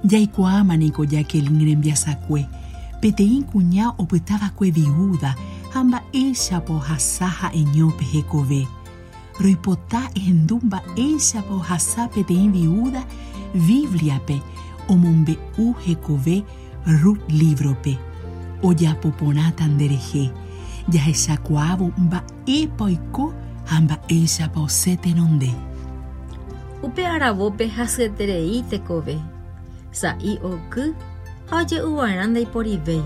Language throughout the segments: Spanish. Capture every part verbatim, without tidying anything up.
Yaikuaa maniko Jacqueline rembiasakue. Petein cuña opetaba kue viuda. Hamba ella po hasaha enyope hekove. Roipota endumba ella po hasa petein viuda. Bibliape. Omombe u hekove. Rut librope. Oya poponatan dereje. Ya esa cuavo mba epoiko. Hamba ella po setenonde. Upe arabope haseterei tekove. Sa i oku. Haye uaranda y porivei.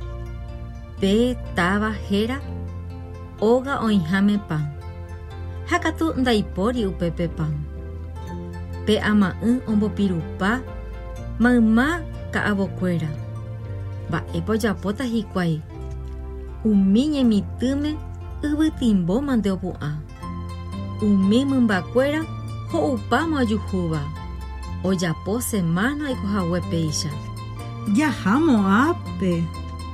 Pe tava hera. Oga oihame pan. Hakatu ndaipori upepe pan. Pe ama un ombo pirupa. Mamá ka abokuera. Ba epo yapota hikuai. Umiñe mitume. Ubu timbo mande opua. Umi mumbakuera. Ho upa mayuhuba. Oyapo semana y cojawe peisha. Yaha Moape.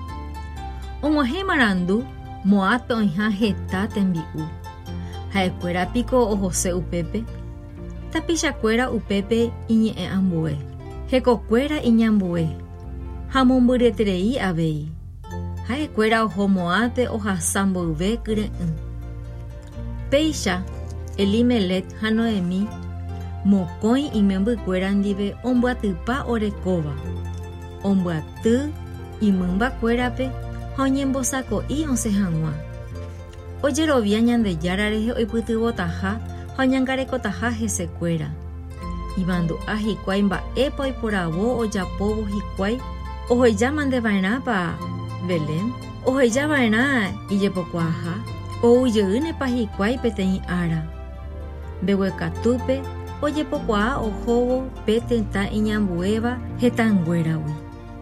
Omoje marandu. Moape oiha jeta tembiu. Haekuera pico o José upepe. Tapichakuera upepe iñe e ambue. Hekokuera iñambue. Hamombureterei avei. Haekuera ojo Moape o hasambo uve kire. Peisha. Elimelech hanoemi. Mokoi y membukuera ndive ombuatupa orekova. Ombuatu y mumbakuerape hoñembosako i once hangua. Oyerovia ñande yarareje oipytyvotaha hoñangarekotaha hesekuera. Ibandu a hikuái mba'épa oiporavo ojapovo hikuái ohojamandeva'erã pa Belén. Ohojava'erã ijepokuaaha oujeyýnepa hikuái peteĩ ára. Mbeguekatúpe ojepokuaa ohóvo pe tetã iñambuéva hetanguéragui.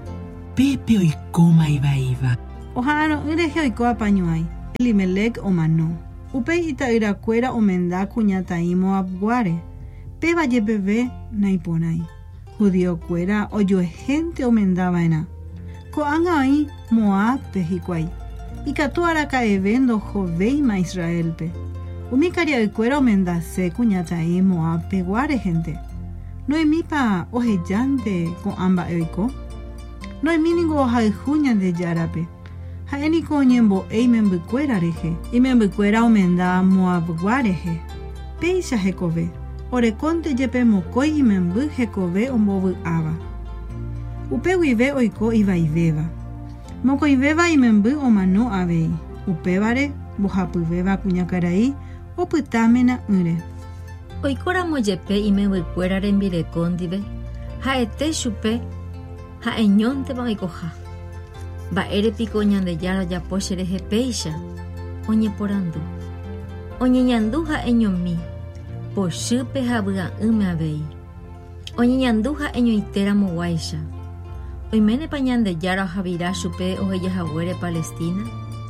Pepe oikóma ivaiva. Oha'ãro'ỹ oiko apañuái. Elimelech omano. Upéi ita'yrakuéra omenda kuñataĩ Moabguáre. Péva jepeve naiporãi. Judiokuéra ojohénte omendava'erã. Ko'ág̃a oĩ Moabpe hikuái. Ikatu araka'eve ndohovéima Israelpe. Umi karia'ykuéra omendase kuñataĩ Moabpeguáre hente. Noemípa ohejánte ko'ã mba'e oiko. Noemi niko ohayhu ñande járape. Ha'éniko oñembo'e imembykuéra rehe. Imembykuéra omenda Moabguárehe. Péicha hekove. Orekónte jepe mokõi imemby hekove ombovy'áva. Upe guive oiko ivaivéva. Mokõivéva imemby omano avei. Upévare mbohapyvéva kuñakarai opytámena ýre. Oikóramo jepe imembykuéra rembireko ndive. Ha'ete chupe ha'eñóntema oikoha. Mba'érepiko ñandejára ojapo cherehe péicha. Oñeporandu. Oñeñandu ha'eñomi. Pochýpe ha vy'a'ỹme avei. Oñeñandu ha'eñoitéramo guáicha. Oiménepa ñandejára ohavira chupe ohejahaguére Palestina.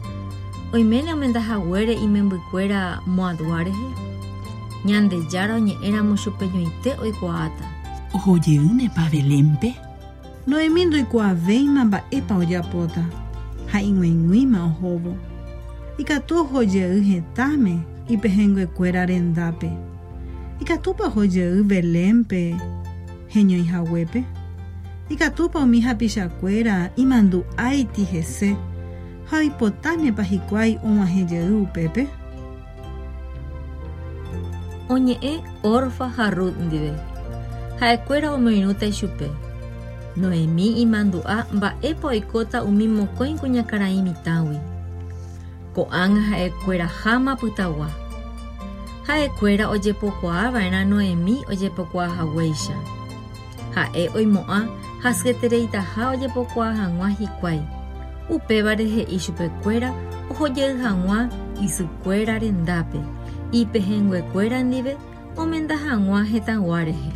Oiméne omendahaguére imembykuéra moaduárehe. Ñandejára oñe'ẽramo chupe ñoite oikuaáta. Ohojeyýnepa Belémpe. Noemi ndoikuaavéima mba'épa ojapóta. Ha'ig̃uĩg̃uĩma ohóvo. Ikatu ohojey hetãme ipehenguekuéra rendápe. Ikatúpa ohojey Belémpe heñoihaguépe. Ikatúpa umi hapichakuéra imandu'áiti hese ha oipotánepa hikuái og̃uahẽjey upépe. Oñe'ẽ Orfa ha Rut ndive. Ha'ekuéra omoirũta ichupe. Noemi imandu'a mba'épa oikóta umi mokõi kuñakarai mitãgui. Ko'ág̃a ha'ekuéra háma pytagua. Ha'ekuéra ojepokuaava'erã Noemi ojepokuaahaguéicha. Ha'e oimo'ã hasyetereitaha ojepokuaa hag̃ua hikuái. Upévare he'i chupekuéra ohojey hag̃ua isykuéra rendápe. Ipehenguekuéra ndive omenda hag̃ua hetãguárehe.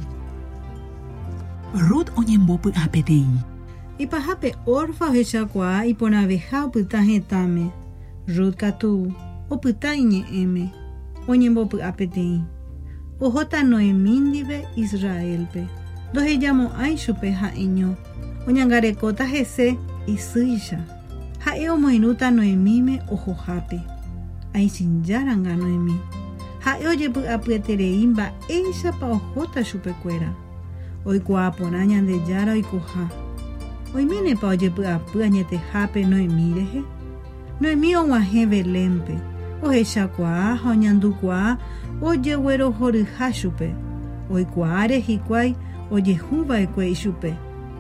Ruth oñembopy'a peteĩ. Ipahápe Orfa ohechakuaa iporãveha opyta hetãme. Ruth katu opyta iñe'ẽme oñembopy'a peteĩ. Ohóta Noemi ndive Israelpe. Ndohejamo'ãi chupe ha'eño. Oñangarekóta hese isýicha. Ha'e omoirũta Noemíme ohohápe. Aichijáranga Noemi. Ha'e ojepy'apyeterei mba'éichapa ohóta chupekuéra. oikuaa porã Ñandejára oikoha. Oiménepa ojepy'apy añetehápe Noemírehe. Noemí og̃uahẽ Belénpe, ohechakuaa ha oñandukuaa ojeguerohoryha chupe. Oikuaáre hikuái ojehuva'ekue ichupe.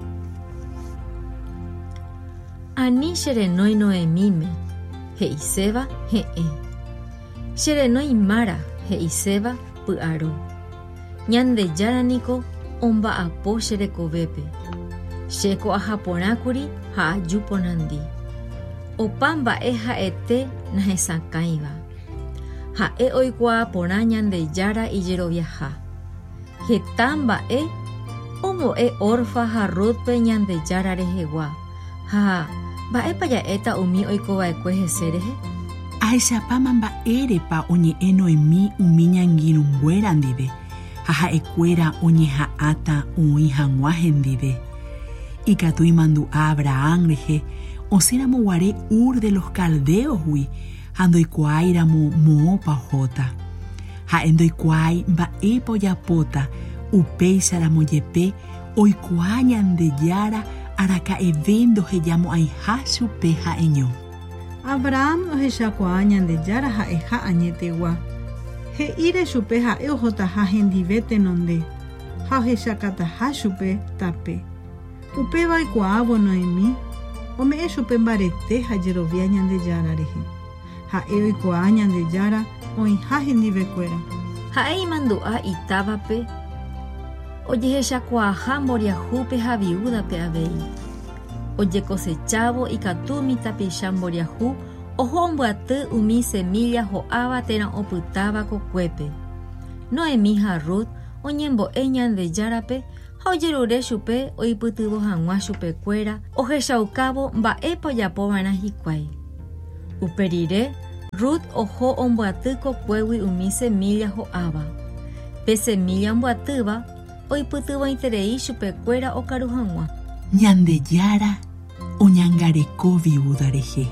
Ani cherenói Noemíme, he'iséva he'ẽ. Cherenói Mara, he'iséva py'aro. Ñandejárániko omba'apo cherekovépe. Chéko ahaporãkuri ha aju ponandi. Opa mba'e ha'ete nahesakãiva. Ha'e oikuaa porã Ñandejára ijeroviaha. Heta mba'e ombo'e Orfa ha Rutpe Ñandejára rehegua. Ha mba'épa ja'éta umi oikova'ekue hese rehe. Ahechapáma mba'érepa oñe'ẽ Noemí umi ñangirũnguéra ndive ha ha'ekuéra oñeha'ãta oĩ hag̃ua hendive. Ikatu imandu'a Abraham rehe osẽramo guare Ur de los Caldeosgui ha ndoikuáiramo moõpa ohóta. Ha'e ndoikuái mba'épa ojapóta upéicharamo jepe oikuaa Ñandejára araka'eve ndohejamo'ãiha chupe ha'eño. Abraham ohechakuaa Ñandejára ha'eha añetegua. He'íre chupe ha'e ohotaha hendive tenonde ha ohechakataha chupe tape. Upéva oikuaávo Noemí ome'ẽ chupe mbarete ha jerovia Ñandejára rehe. Ha'e oikuaa Ñandejára oĩha hendivekuéra. Ha'e imandu'a itávape ojehechakuaaha mboriahúpe ha viúdape avei. Ojekosechávo ikatúmi tapicha mboriahu oho omboaty umi semilla ho'áva térã opytáva kokuépe. Noemí ha Rut oñembo'e Ñandejárape ha ojerure chupe oipytyvõ hag̃ua chupekuéra ohechaukávo mba'épa ojapova'erã hikuái. Uperire Rut oho omboaty kokuégui umi semilla ho'áva. Pe semilla omboatýva oipytyvõiterei chupekuéra okaru hag̃ua. Ñandejára oñangareko viuda rehe.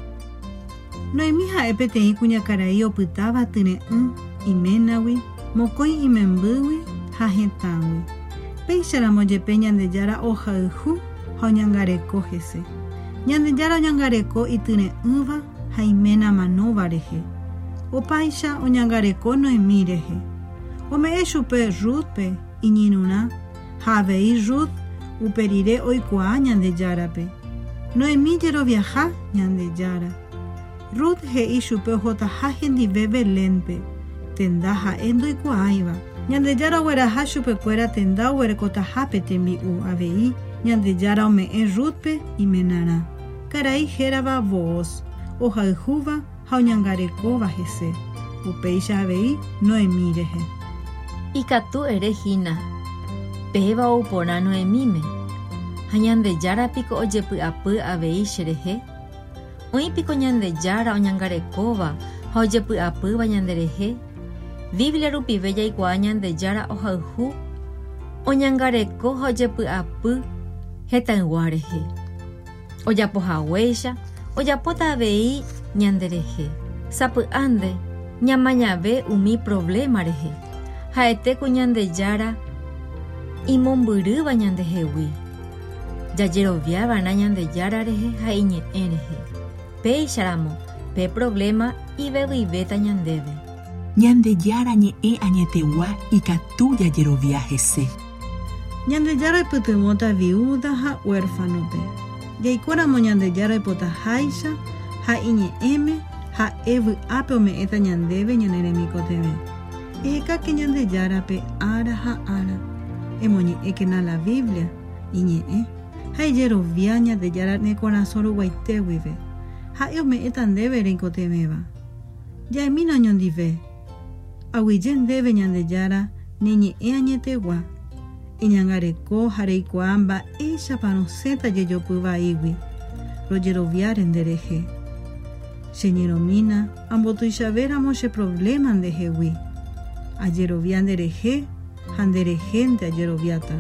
Noemí ha'e peteĩ kuñakarai opytáva tyre'ỹ iménagui, mokõi imembýgui ha hetãgui. Péicharamo jepe Ñandejára ohayhu ha oñangareko hese. Ñandejára oñangareko ityre'ỹva ha iména manóva rehe. Opaicha oñangareko Noemí rehe. Ome'ẽ chupe Rutpe iñirũrã ha avei Rut uperire oikuaa Ñandejárape. Noemí jeroviaha Ñandejára. Rut he'i chupe ohotaha hendive Belénpe. Tenda ha'e ndoikuaáiva. Ñandejára ogueraha chupekuéra tenda oguerekotahápe tembi'u avei Ñandejára ome'ẽ Rutpe imenarã. Karai hérava Booz ohayhúva ha oñangarekóva hese. Upéicha avei Noemí rehe. Ikatu ere hína. Péva ouporã Noemíme. Ha Ñandejárapiko ojepy'apy avei cherehe. Oĩpiko Ñandejára oñangarekóva ha ojepy'apýva ñanderehe. Biblia rupive jaikuaa Ñandejára ohayhu oñangareko ha ojepy'apy hetãygua rehe. Ojapohaguéicha ojapóta avei ñanderehe. Sapy'ánde ñamañave umi problema rehe. Ha'etéko Ñandejára imombyrýva ñandehegui. Jajeroviávana Ñandejára rehe ha iñe'ẽ rehe. Péicharamo pe problema ivevyvéta ñandéve. Ñandejára ñe'ẽ añetegua ikatu jajerovia hese. Ñandejára oipytyvõta viuda ha huérfanope. Jaikuáramo Ñandejára oipotaháicha ha iñe'ẽme ha evy'ápe ome'ẽta ñandéve ñane remikotevẽ. Ehekáke Ñandejárape ára ha ára. Emoñe'ẽkena la Biblia iñe'ẽ ha ijerovia Ñandejára nekorasõ ruguaiteguive. Ha'e ome'ẽta ndéve reikotevẽva. Jaimína oñondive. Aguyje ndéve Ñandejára neñe'ẽ añetegua. Iñangareko ha reikuaa mba'éichapa rosẽta jejopy vaígui. Rojeroviáre nderehe. Cheñeromína ambotuichavéramo che problema ndehegui. Ajerovia nderehe ha nderehente ajeroviáta.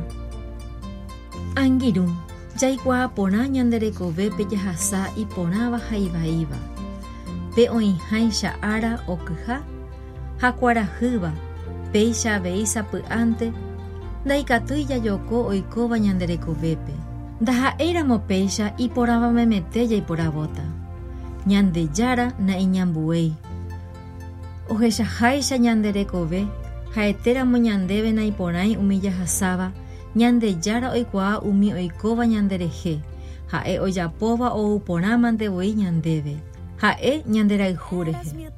Angirũ jaikuaa porã ñanderekovépe jahasa iporãva ha ivaíva. Pe oĩháicha ára okyha ha kuarahýva péicha avei sapy'ánte ndaikatúi jajoko oikóva ñande rekovépe. Ndaha'éramo péicha iporãvamemete jaiporãvóta. Ñande jára na'iñambuéi. Ohechaháicha ñande rekove, ha'etéramo ñandéve naiporãi umi jahasáva, ñande jára oikuaa umi oikóva ñande rehe, ha'e ojapóva ou porã mantevoi ñandéve, ha'e ñande rayhu rehe.